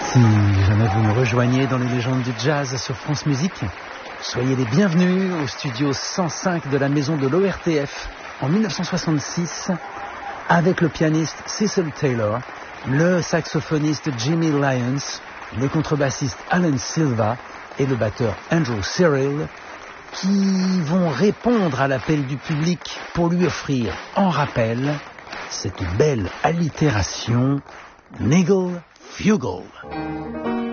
Si jamais vous me rejoignez dans les légendes du jazz sur France Musique, soyez les bienvenus au studio 105 de la maison de l'ORTF en 1966 avec le pianiste Cecil Taylor, le saxophoniste Jimmy Lyons, le contrebassiste Alan Silva et le batteur Andrew Cyril qui vont répondre à l'appel du public pour lui offrir en rappel cette belle allitération Niggle Fugle.